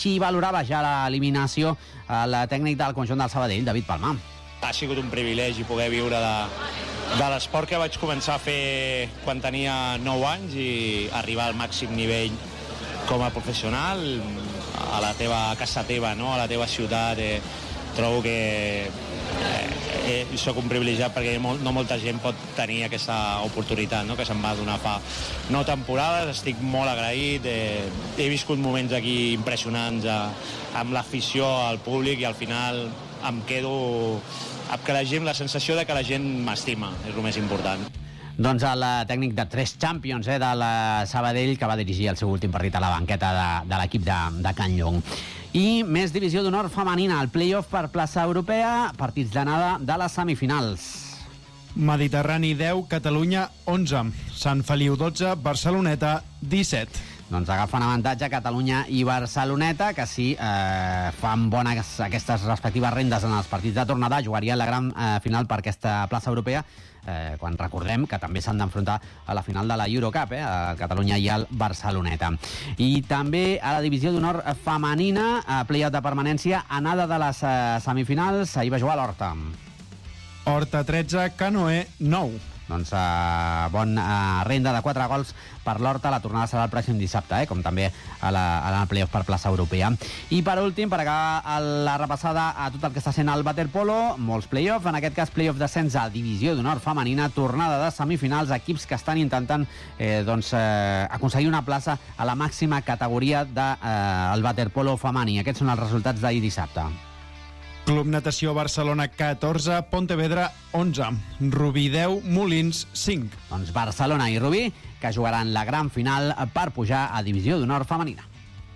així valorava ja l'eliminació el tècnic del conjunt del Sabadell, David Palma. Ha sigut un privilegi poder viure de l'esport que vaig començar a fer quan tenia 9 anys i arribar al màxim nivell com a professional a la teva casa teva, no? A la teva ciutat. Trobo que soc un privilegiat perquè no molta gent pot tenir aquesta oportunitat, no? Que se'm va donar fa 9 temporades. Estic molt agraït, he viscut moments aquí impressionants amb l'afició, al públic, i al final em quedo amb la sensació de que la gent m'estima, és el més important. Doncs el tècnic de 3 Champions del Sabadell, que va dirigir el seu últim partit a la banqueta de l'equip de Can Llong. I més divisió d'honor femenina, el play-off per plaça europea, partits d'anada de les semifinals. Mediterrani 10, Catalunya 11, Sant Feliu 12, Barceloneta 17. Doncs agafen avantatge Catalunya i Barceloneta, que si fan bones aquestes respectives rendes en els partits de tornada, jugarien la gran final per aquesta plaça europea, quan recordem que també s'han d'enfrontar a la final de la Eurocup, a Catalunya i al Barceloneta. I també a la divisió d'honor femenina, play-off de permanència, anada de les semifinals, ahir va jugar l'Horta. Horta 13, Canoe 9. Doncs bona renda de 4 gols per l'Horta. La tornada serà el pròxim dissabte, com també a la playoff per plaça europea. I per últim, per acabar la repassada a tot el que està sent el waterpolo, molts playoff, en aquest cas playoff d'ascens a divisió d'honor femenina, tornada de semifinals, equips que estan intentant aconseguir una plaça a la màxima categoria del waterpolo femení. Aquests són els resultats d'ahir dissabte. Club Natació Barcelona 14, Pontevedra 11, Rubí 10, Molins 5. Doncs Barcelona i Rubí, que jugaran la gran final per pujar a divisió d'honor femenina.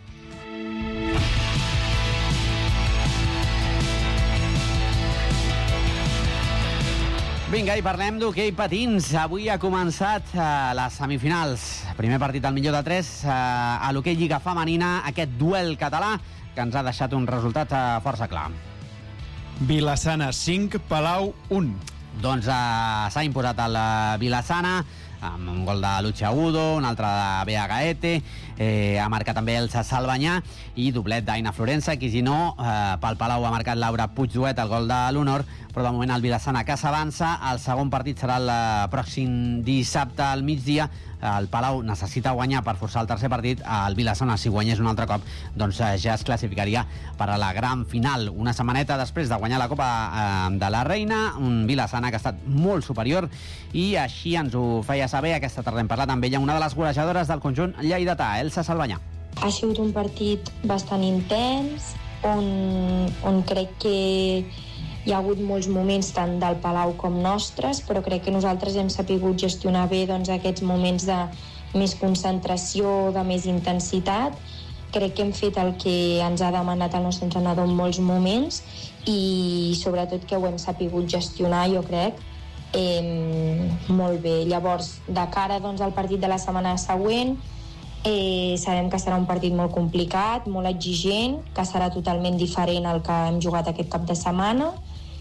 Vinga, i parlem d'hoquei patins. Avui ha començat les semifinals. Primer partit al millor de 3 a l'hoquei Lliga Femenina, aquest duel català que ens ha deixat un resultat força clar. Vilassana 5, Palau 1. Doncs s'ha imposat el Vilassana amb un gol de Lucha Udo, un altre de Bea Gaete, ha marcat també el Salbanyà i doblet d'Aina Florença, qui si no, pel Palau ha marcat Laura Puigduet el gol de l'honor, però de moment el Vilassana que s'avança. El segon partit serà el pròxim dissabte al migdia. El Palau necessita guanyar per forçar el tercer partit. El Vilassana, si guanyés un altre cop, doncs ja es classificaria per a la gran final. Una setmaneta després de guanyar la Copa de la Reina, un Vilassana que ha estat molt superior, i així ens ho feia saber, aquesta tarda hem parlat amb ella, una de les golejadores del conjunt lleidatà, Elsa Salbanyà. Ha sigut un partit bastant intens, on crec que hi ha hagut molts moments tant del Palau com nostres, però crec que nosaltres hem sapigut gestionar bé aquests moments de més concentració, de més intensitat. Crec que hem fet el que ens ha demanat el nostre entrenador en molts moments i sobretot que ho hem sapigut gestionar, jo crec, molt bé. Llavors, de cara al partit de la setmana següent, sabem que serà un partit molt complicat, molt exigent, que serà totalment diferent al que hem jugat aquest cap de setmana,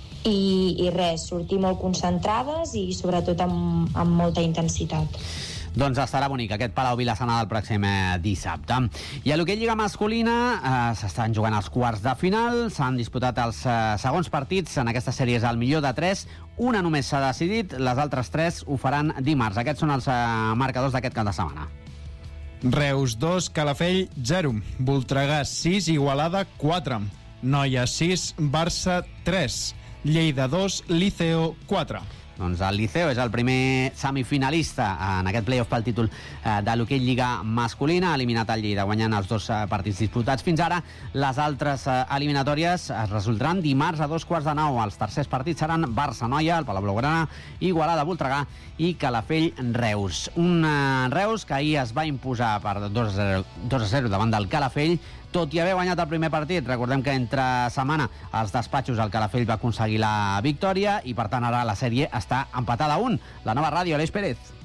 i res, sortir molt concentrades i sobretot amb molta intensitat. Doncs estarà bonic aquest Palau Vilassana del pròxim dissabte. I a l'hoquei Lliga masculina s'estan jugant els quarts de final, s'han disputat els segons partits en aquestes sèries al millor de 3, una només s'ha decidit, les altres 3 ho faran dimarts. Aquests són els marcadors d'aquest cap de setmana. Reus 2, Calafell 0, Voltregà 6, Igualada 4, Noia 6, Barça 3, Lleida 2, Liceo 4. Doncs el Liceo és el primer semifinalista en aquest play-off pel títol de l'hoquei Lliga masculina. Ha eliminat el Lleida guanyant els 2 partits disputats fins ara. Les altres eliminatòries es resoldran dimarts a 2:15. Els tercers partits seran Barça-Noia, el Palau Blaugrana, Igualada-Voltregà i Calafell-Reus. Un Reus que ahir es va imposar per 2-0 davant del Calafell, tot i haver guanyat el primer partit. Recordem que entre setmana als despatxos el Calafell va aconseguir la victòria i per tant ara la sèrie està empatada a 1. La nova ràdio, Aleix Pérez.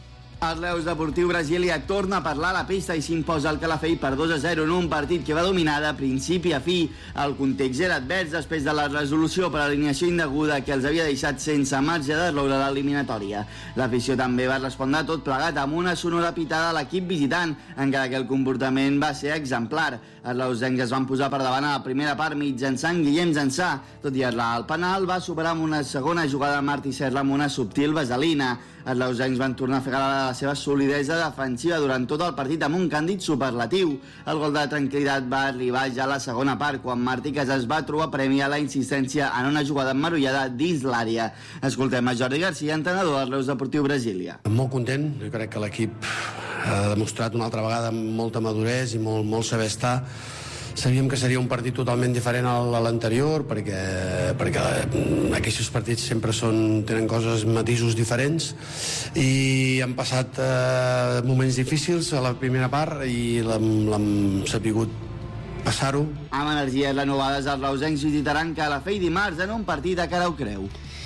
El Reus Deportiu Brasília torna a parlar a la pista i s'imposa el Calafell per 2-0 en un partit que va dominar de principi a fi. El context era advers després de la resolució per alineació indeguda que els havia deixat sense marge d'error a l'eliminatòria. L'afició també va respondre tot plegat amb una sonora pitada a l'equip visitant, encara que el comportament va ser exemplar. Els reusencs es van posar per davant a la primera part mitjançant Guillem Zanzà. Tot i errar el penal, va superar amb una segona jugada Martí Serra amb una subtil vaselina. Els reusencs van tornar a fer gala la seva solidesa defensiva durant tot el partit amb un càndid superlatiu. El gol de tranquil·litat va arribar ja a la segona part, quan Martí Casas va trobar premi a la insistència en una jugada emmarullada dins l'àrea. Escoltem a Jordi Garcia, entrenador del Reus Deportiu Brasília. Molt content, jo crec que l'equip ha demostrat una altra vegada molta maduresa i molt saber estar. Sabíem que seria un partit totalment diferent a l'anterior perquè aquests partits sempre tenen matisos diferents i han passat moments difícils a la primera part i l'hem sapigut passar-ho. Amb energies renovades, els reusencs visitaran Calafell dimarts en un partit a cara o creu.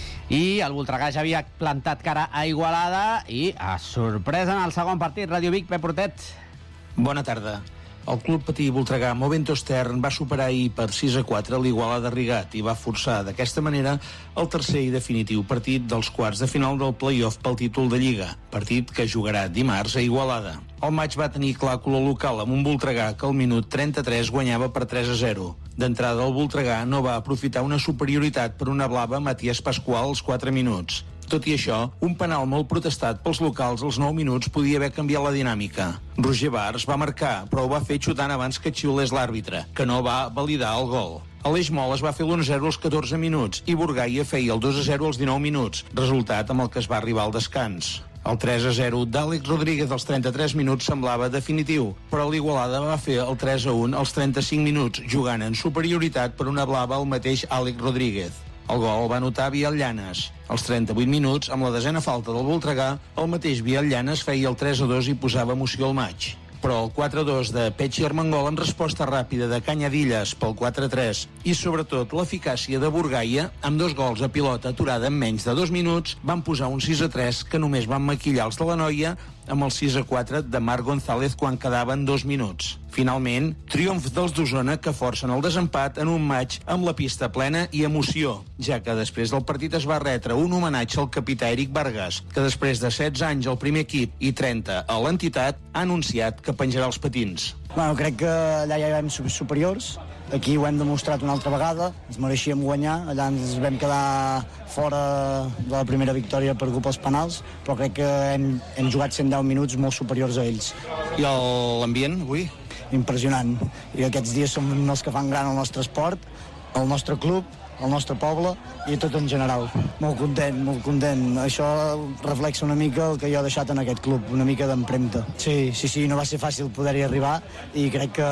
I el Voltregà ja havia plantat cara a Igualada i, a sorpresa, en el segon partit, Ràdio Vic, Pep Portet. Bona tarda. El club patí Voltregà Movento Stern va superar ahir per 6-4 l'Igualada Rigat i va forçar d'aquesta manera el tercer i definitiu partit dels quarts de final del play-off pel títol de Lliga, partit que jugarà dimarts a Igualada. El maig va tenir clar color local amb un Voltregà que al minut 33 guanyava per 3-0. D'entrada, el Voltregà no va aprofitar una superioritat per una blava Matías Pasqual als 4 minuts. Tot i això, un penal molt protestat pels locals als 9 minuts podia haver canviat la dinàmica. Roger Bars va marcar, però ho va fer xutant abans que xiulés l'àrbitre, que no va validar el gol. Aleix Moles va fer l'1-0 als 14 minuts i Burgaia feia el 2-0 als 19 minuts, resultat amb el que es va arribar al descans. El 3-0 d'Àlex Rodríguez als 33 minuts semblava definitiu, però l'Igualada va fer el 3-1 als 35 minuts, jugant en superioritat per una blava al mateix Àlex Rodríguez. El gol va anotar Biel Llanes. Als 38 minuts, amb la desena falta del Voltregà, el mateix Biel Llanes feia el 3-2 i posava emoció al maig. Però el 4-2 de Petxi Armengol en resposta ràpida de Canyadilles pel 4-3 i sobretot l'eficàcia de Burgaia amb 2 gols a pilota aturada en menys de 2 minuts van posar un 6-3 que només van maquillar els de la Noia amb el 6-4 de Marc González quan quedaven 2 minuts. Finalment, triomf dels d'Osona que forcen el desempat en un maig amb la pista plena i emoció, ja que després del partit es va retre un homenatge al capità Eric Vargas, que després de 16 anys al primer equip i 30 a l'entitat, ha anunciat que penjarà els patins. Bueno, crec que allà ja vam ser superiors, aquí ho hem demostrat una altra vegada, ens mereixíem guanyar, allà ens vam quedar fora de la primera victòria per culpa dels penals, però crec que hem jugat 110 minuts molt superiors a ells. I l'ambient avui? Impressionant. I aquests dies som els que fan gran el nostre esport, el nostre club, el nostre poble i tot en general. Molt content, molt content. Això reflexa una mica el que jo he deixat en aquest club, una mica d'empremta. Sí, no va ser fàcil poder-hi arribar i crec que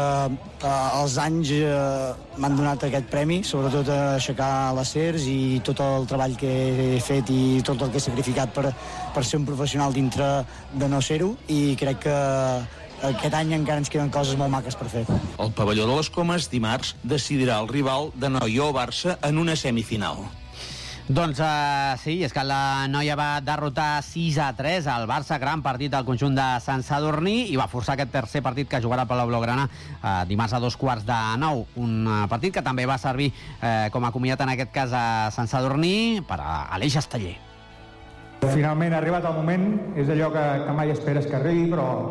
els anys m'han donat aquest premi, sobretot a aixecar les CERS i tot el treball que he fet i tot el que he sacrificat per ser un professional dintre de no ser-ho i crec que aquest any encara ens queden coses molt maques per fer. El pavelló de les Comes dimarts decidirà el rival de Noia o Barça en una semifinal. Doncs sí, és que la Noia va derrotar 6-3 al Barça, gran partit al conjunt de Sant Sadurní, i va forçar aquest tercer partit que jugarà per la Blaugrana dimarts a 8:45. Un partit que també va servir com a comiat en aquest cas a Sant Sadurní per a Aleix Esteller. Finalment ha arribat el moment, és allò que mai esperes que arribi,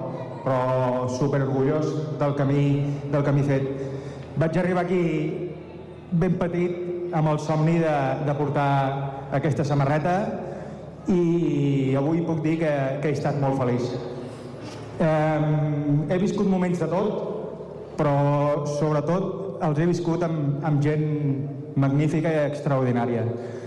però superorgullós del camí fet. Vaig arribar aquí ben petit amb el somni de portar aquesta samarreta i avui puc dir que he estat molt feliç. He viscut moments de tot, però sobretot els he viscut amb gent magnífica i extraordinària.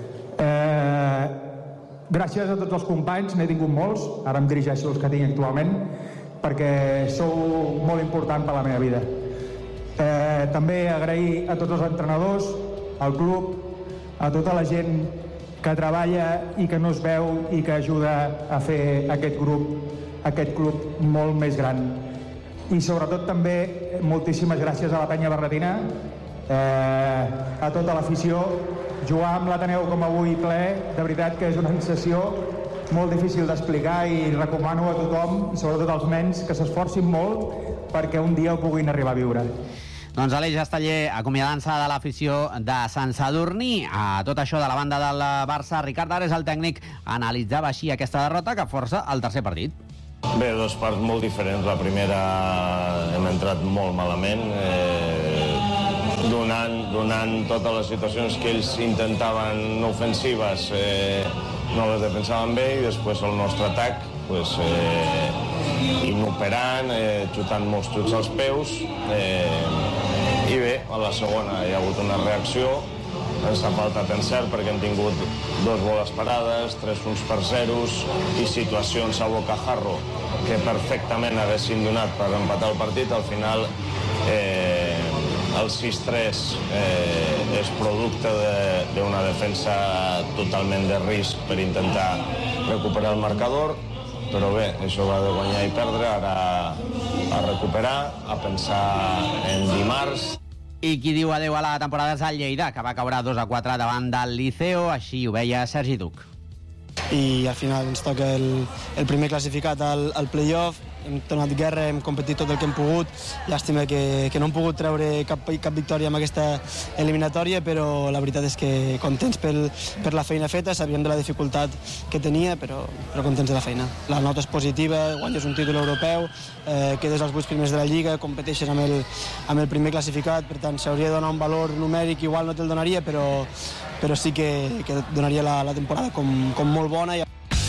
Gràcies a tots els companys, n'he tingut molts, ara em dirigeixo als que tinc actualment, perquè sou molt important per la meva vida. També agrair a tots els entrenadors, al club, a tota la gent que treballa i que no es veu i que ajuda a fer aquest club molt més gran. I sobretot també moltíssimes gràcies a la penya barretina, a tota l'afició. Jugar amb l'Ateneu com avui ple, de veritat que és una sensació molt difícil d'explicar i recomano a tothom, sobretot als nens, que s'esforcin molt perquè un dia ho puguin arribar a viure. Doncs Aleix Esteller, acomiadant-se de l'afició de Sant Sadurní. A tot això de la banda del Barça, Ricard Ares, el tècnic, analitzava així aquesta derrota que força el tercer partit. Bé, dues parts molt diferents. La primera hem entrat molt malament, donant totes les situacions que ells intentaven ofensives, no les defensaven bé, i després el nostre atac inoperant, xutant molts xuts als peus, i bé, a la segona hi ha hagut una reacció. Ens ha faltat encert perquè hem tingut 2 boles parades, 3 punts per zeros i situacions a bocajarro que perfectament haguessin donat per empatar el partit. Al final el 6-3 és producte d'una defensa totalment de risc per intentar recuperar el marcador, però bé, això va de guanyar i perdre, ara a recuperar, a pensar en dimarts. I qui diu adeu a la temporada és el Lleida, que va caure 2-4 davant del Liceo, així ho veia Sergi Duc. I al final ens toca el primer classificat al play-off. Hem tornat guerra, hem competit tot el que hem pogut. Llàstima que no hem pogut treure cap victòria amb aquesta eliminatòria, però la veritat és que contents per la feina feta. Sabíem de la dificultat que tenia, però contents de la feina. La nota és positiva, guanyes un títol europeu, quedes als 8 primers de la Lliga, competeixes amb el primer classificat, per tant s'hauria de donar un valor numèric, igual no te'l donaria, però sí que donaria la temporada com molt bona.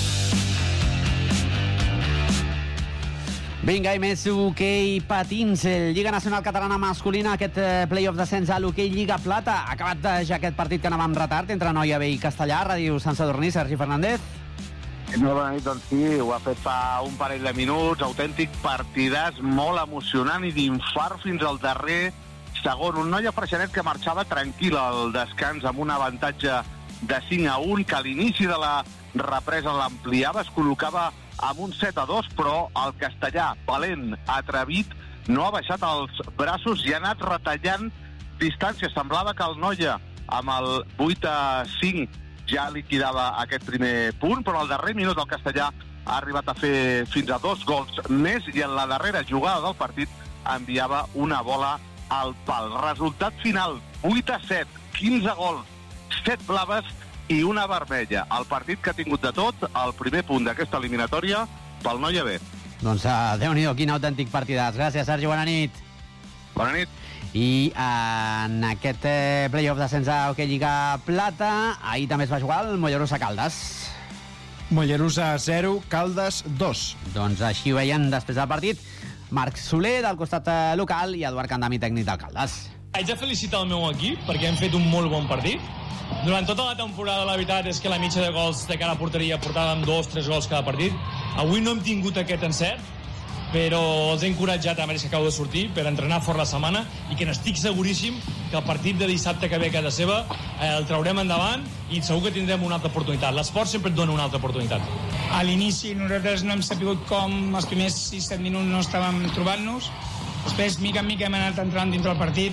Vinga, i més hoquei patins. Lliga Nacional Catalana Masculina, aquest play-off d'ascens a l'hoquei Lliga Plata. Ha acabat ja aquest partit que anava amb retard entre Noia B i Castellà. Ràdio Sant Sadurní, Sergi Fernández. Molt bona nit, doncs sí, ho ha fet fa un parell de minuts. Autèntic partidàs molt emocionant i d'infart fins al darrer segon. Un Noia Freixenet que marxava tranquil al descans amb un avantatge de 5-1, que a l'inici de la represa l'ampliava, es col·locava amb un 7-2, però el Castellà, valent, atrevit, no ha baixat els braços i ha anat retallant distància. Semblava que el Noia, amb el 8-5, ja liquidava aquest primer punt, però al darrer minut el Castellà ha arribat a fer fins a 2 gols més i en la darrera jugada del partit enviava una bola al pal. Resultat final, 8-7, 15 gols, 7 blaves i una vermella. El partit que ha tingut de tot, el primer punt d'aquesta eliminatòria pel Noia B. Doncs Déu-n'hi-do, quin autèntic partidàs. Gràcies, Sergi, bona nit. Bona nit. I en aquest play-off d'ascens a Hoquei Lliga Plata, ahir també es va jugar el Mollerussa Caldes. Mollerussa 0, Caldes 2. Doncs així ho veien després del partit Marc Soler, del costat local, i Eduard Candami, tècnic del Caldes. Haig de felicitar el meu equip perquè hem fet un molt bon partit. Durant tota la temporada, la veritat és que la mitja de gols de cara a porteria portàvem 2-3 gols cada partit. Avui no hem tingut aquest encert, però els he encoratjat a més que acabo de sortir per entrenar fort la setmana i que n'estic seguríssim que el partit de dissabte que ve a casa seva el traurem endavant i segur que tindrem una altra oportunitat. L'esport sempre et dona una altra oportunitat. A l'inici nosaltres no hem sabut com els primers 6-7 minuts no estàvem trobant-nos. Després, mica en mica, hem anat entrant dintre el partit.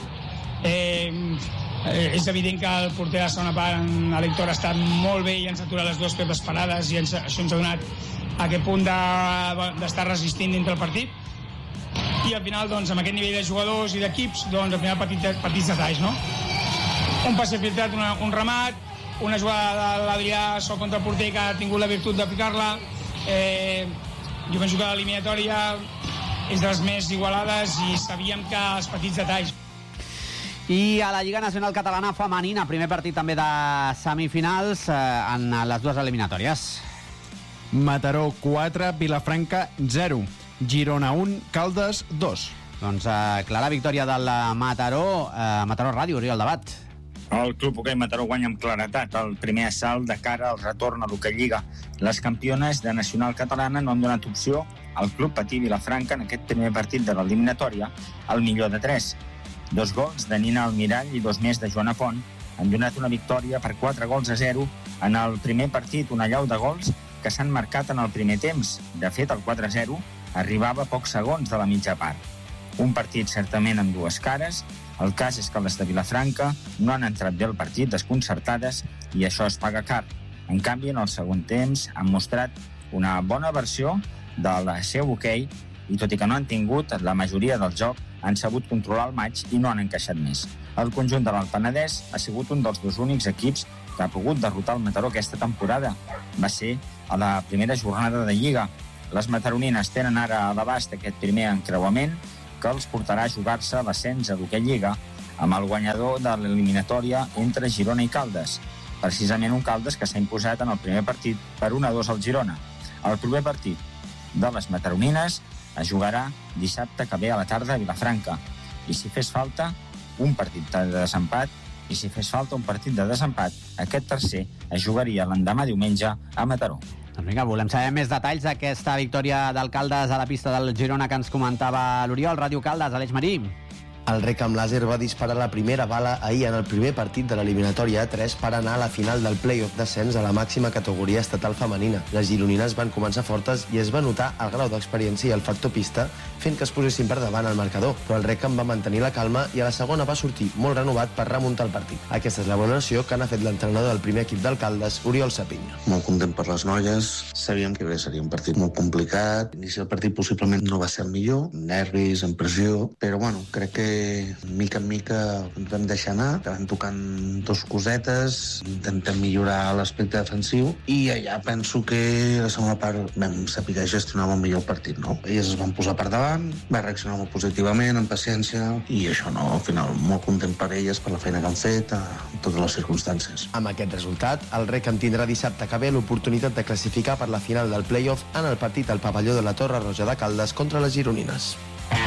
És evident que el porter de la segona part, l'Hèctor, ha estat molt bé i ens ha aturat les 2 pepes parades i això ens ha donat aquest punt d'estar resistint dintre el partit. I al final, doncs, amb aquest nivell de jugadors i d'equips, doncs, al final petits detalls, no? Un passe filtrat, un remat, una jugada de l'Adrià sol contra el porter que ha tingut la virtut d'aplicar-la. Jo penso que l'eliminatòria és de les més igualades i sabíem que els petits detalls. I a la Lliga Nacional Catalana Femenina, primer partit també de semifinals en les 2 eliminatòries. Mataró 4, Vilafranca 0. Girona 1, Caldes 2. Doncs clara victòria del Mataró. Mataró Ràdio, Oriol Debat. El Club Hoquei Mataró guanya amb claretat el primer assalt de cara al retorn a l'Hoquei Lliga. Les campiones de Nacional Catalana no han donat opció al Club Patí Vilafranca en aquest primer partit de l'eliminatòria al millor de 3. 2 gols de Nina Almirall i 2 més de Joana Pont han donat una victòria per 4-0 en el primer partit, una allau de gols que s'han marcat en el primer temps. De fet, el 4-0 arribava a pocs segons de la mitja part. Un partit certament amb 2 cares. El cas és que les de Vilafranca no han entrat bé al partit, desconcertades, i això es paga car. En canvi, en el segon temps han mostrat una bona versió del seu hoquei i, tot i que no han tingut la majoria del joc, han sabut controlar el maig i no han encaixat més. El conjunt de l'Alt Penedès ha sigut un dels dos únics equips que ha pogut derrotar el Mataró aquesta temporada. Va ser a la primera jornada de Lliga. Les mataronines tenen ara a l'abast aquest primer encreuament que els portarà a jugar-se l'ascens a l'Hoquei Lliga amb el guanyador de l'eliminatòria entre Girona i Caldes. Precisament un Caldes que s'ha imposat en el primer partit per 1-2 al Girona. El proper partit de les mataronines es jugarà dissabte que ve a la tarda a Vilafranca. I si fes falta un partit de desempat, aquest tercer es jugaria l'endemà diumenge a Mataró. Doncs vinga, volem saber més detalls d'aquesta victòria del Caldes a la pista del Girona que ens comentava l'Oriol. Ràdio Caldes, Aleix Marí. El rec amb làser va disparar la primera bala ahir en el primer partit de l'eliminatòria A3 per anar a la final del play-off d'ascens a la màxima categoria estatal femenina. Les gironines van començar fortes i es va notar el grau d'experiència i el factor pista fent que es posessin per davant al marcador, però el rec va mantenir la calma i a la segona va sortir molt renovat per remuntar el partit. Aquesta és la valoració que n'ha fet l'entrenador del primer equip del Caldes, Oriol Sapinya. Molt content per les noies, sabíem que seria un partit molt complicat, l'inici del partit possiblement no va ser el millor, nervis, amb pressió, però bueno, crec que mica en mica ens vam deixar anar, que van tocant dos cosetes, intentem millorar l'aspecte defensiu i allà penso que la segona part vam saber gestionar molt millor el partit, no? Elles es van posar per davant, va reaccionar molt positivament, amb paciència, i això no, al final molt content per elles, per la feina que han fet, en totes les circumstàncies. Amb aquest resultat, el rec en tindrà dissabte que ve l'oportunitat de classificar per la final del play-off en el partit al pavelló de la Torre Roja de Caldes contra les gironines.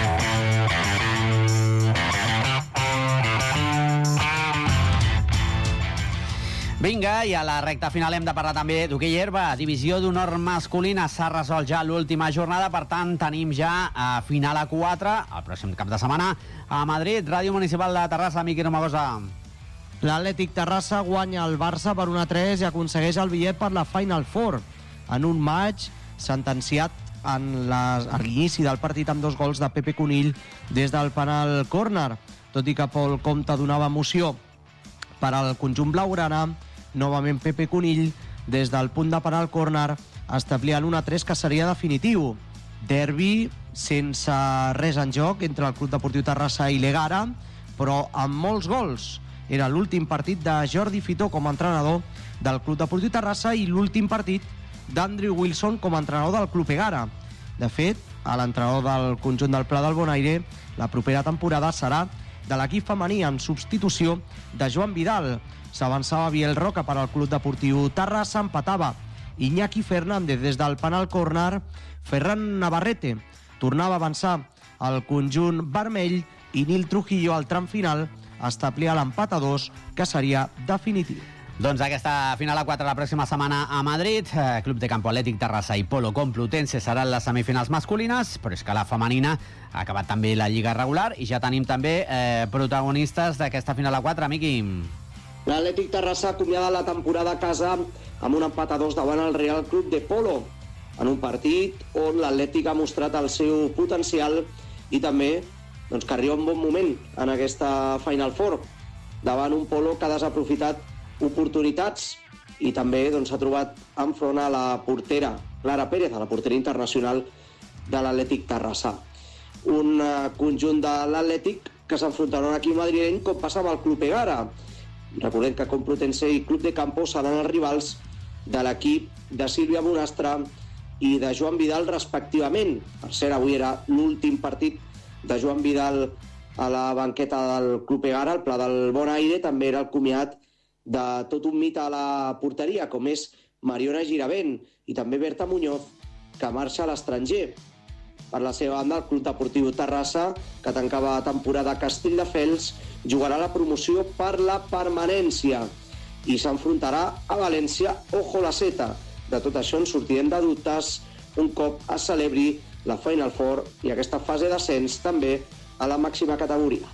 Vinga, i a la recta final hem de parlar també d'hoquei herba. Divisió d'honor masculina s'ha resolt ja l'última jornada, per tant tenim ja a final a 4 el pròxim cap de setmana a Madrid. Ràdio Municipal de Terrassa, Miqui Romagosa. L'Atlètic Terrassa guanya el Barça per 1-3 i aconsegueix el bitllet per la Final Four en un match sentenciat a l'inici del partit amb 2 gols de Pepe Conill des del penal córner. Tot i que Pol Comte donava emoció per al conjunt blaugrana, novament Pepe Conill, des del punt de penal córner, establia l'1-3 que seria definitiu. Derbi sense res en joc entre el Club Deportiu Terrassa i l'Egara, però amb molts gols. Era l'últim partit de Jordi Fitó com a entrenador del Club Deportiu Terrassa i l'últim partit d'Andrew Wilson com a entrenador del Club Egara. De fet, a l'entrenador del conjunt del Pla del Bonaire, la propera temporada serà de l'equip femení en substitució de Joan Vidal. S'avançava Biel Roca per al Club Deportiu Terrassa, empatava Iñaki Fernández des del penal córner, Ferran Navarrete tornava a avançar el conjunt vermell i Nil Trujillo al tram final establia l'empat a 2 que seria definitiu. Doncs aquesta final a 4 la pròxima setmana a Madrid. Club de Campo Atlètic Terrassa i Polo Complutense seran les semifinals masculines, però és que la femenina ha acabat també la Lliga regular i ja tenim també protagonistes d'aquesta final a 4, Miqui. L'Atlètic Terrassa acomiada la temporada a casa amb un empat a 2 davant el Real Club de Polo, en un partit on l'Atlètic ha mostrat el seu potencial i també que arriba un bon moment en aquesta Final Four, davant un Polo que ha desaprofitat oportunitats i també s'ha trobat enfront a la portera Clara Pérez, a la portera internacional de l'Atlètic Terrassa. Un conjunt de l'Atlètic que s'enfrontarà aquí madrileny com passa amb el Club Egara. Recordem que Complutense i Club de Campo seran els rivals de l'equip de Sílvia Bonastre i de Joan Vidal respectivament. Per cert, avui era l'últim partit de Joan Vidal a la banqueta del Club Egara, al Pla del Bonaire. També era el comiat de tot un mite a la porteria, com és Mariona Giravent, i també Berta Muñoz, que marxa a l'estranger. Per la seva banda, el Club Deportiu Terrassa, que tancava temporada a Castelldefels, jugarà la promoció per la permanència i s'enfrontarà a València Ojo la Seta. De tot això en sortirem de dubtes un cop es celebri la Final Four i aquesta fase d'ascens també a la màxima categoria.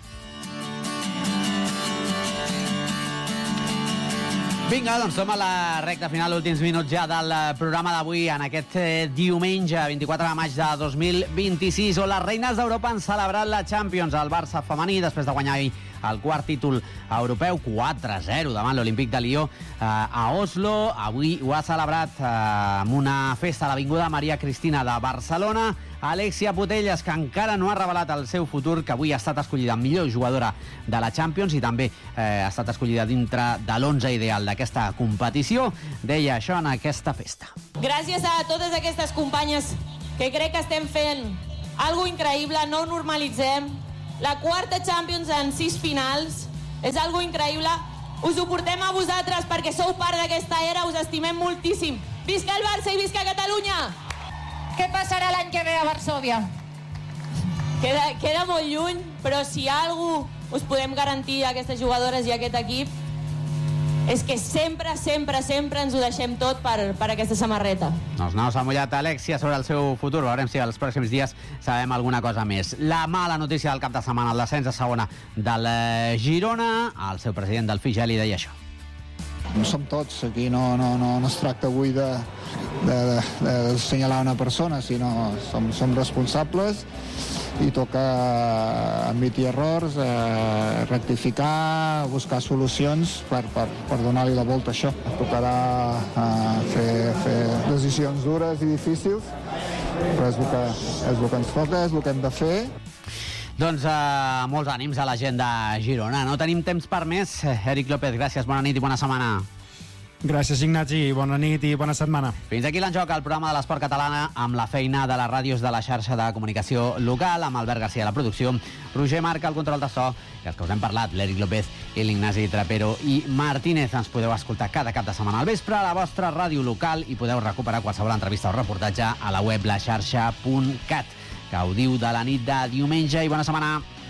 Vinga, doncs som a la recta final, últims minuts ja del programa d'avui, en aquest diumenge, 24 de maig de 2026, on les reines d'Europa han celebrat la Champions. El Barça femení, després de guanyar el quart títol europeu, 4-0 davant l'Olímpic de Lió a Oslo. Avui ho ha celebrat amb una festa a l'Avinguda Maria Cristina de Barcelona. Alexia Putellas, que encara no ha revelat el seu futur, que avui ha estat escollida millor jugadora de la Champions i també ha estat escollida dintre de l'11 ideal d'aquesta competició, deia això en aquesta festa. Gràcies a totes aquestes companyes que crec que estem fent algo increïble, no ho normalitzem. La quarta Champions en 6 finals és algo increïble. Us ho portem a vosaltres perquè sou part d'aquesta era, us estimem moltíssim. Visca el Barça i visca Catalunya! Què passarà l'any que ve a Varsòvia? Queda molt lluny, però si algú us podem garantir a aquestes jugadores i a aquest equip és que sempre, sempre, sempre ens ho deixem tot per aquesta samarreta. Els naus ha mullat Alexia sobre el seu futur. Veurem si els pròxims dies sabem alguna cosa més. La mala notícia del cap de setmana, el descens a segona del Girona. El seu president del Figeli deia això. Som tots, aquí no es tracta avui d'assenyalar una persona, sinó som responsables i toca admetre errors, rectificar, buscar solucions per donar-li la volta a això. Tocarà fer decisions dures i difícils, però és el que ens toca, és el que hem de fer. Doncs molts ànims a la gent de Girona. No tenim temps per més. Eric López, gràcies, bona nit i bona setmana. Gràcies, Ignasi, bona nit i bona setmana. Fins aquí l'Enjoc, el programa de l'esport catalana amb la feina de les ràdios de la xarxa de comunicació local, amb Albert Garcia a la producció, Roger Marc al control de so, i els que us hem parlat, l'Eric López i l'Ignasi Trapero i Martínez. Ens podeu escoltar cada cap de setmana al vespre a la vostra ràdio local i podeu recuperar qualsevol entrevista o reportatge a la web laxarxa.cat. Gaudiu de la nit de diumenge i bona setmana.